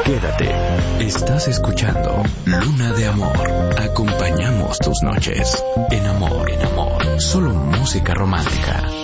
Quédate. Estás escuchando Luna de Amor. Acompañamos tus noches. En amor, solo música romántica.